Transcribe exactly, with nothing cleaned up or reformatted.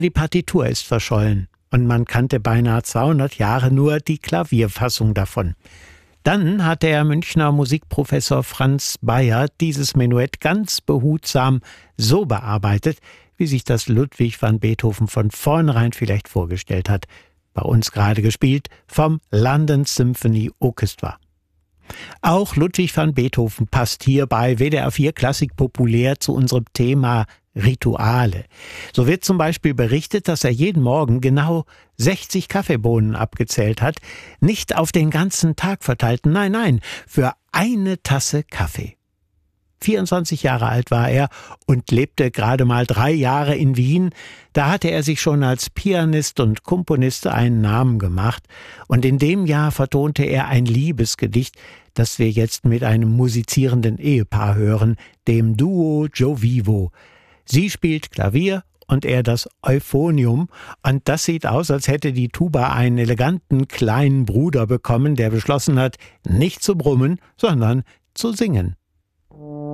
Die Partitur ist verschollen und man kannte beinahe zweihundert Jahre nur die Klavierfassung davon. Dann hat der Münchner Musikprofessor Franz Bayer dieses Menuett ganz behutsam so bearbeitet, wie sich das Ludwig van Beethoven von vornherein vielleicht vorgestellt hat. Bei uns gerade gespielt vom London Symphony Orchestra. Auch Ludwig van Beethoven passt hier bei W D R vier Klassik populär zu unserem Thema Rituale. So wird zum Beispiel berichtet, dass er jeden Morgen genau sechzig Kaffeebohnen abgezählt hat, nicht auf den ganzen Tag verteilt, nein, nein, für eine Tasse Kaffee. vierundzwanzig Jahre alt war er und lebte gerade mal drei Jahre in Wien. Da hatte er sich schon als Pianist und Komponist einen Namen gemacht. Und in dem Jahr vertonte er ein Liebesgedicht, das wir jetzt mit einem musizierenden Ehepaar hören, dem Duo Giovivo. Sie spielt Klavier und er das Euphonium. Und das sieht aus, als hätte die Tuba einen eleganten kleinen Bruder bekommen, der beschlossen hat, nicht zu brummen, sondern zu singen.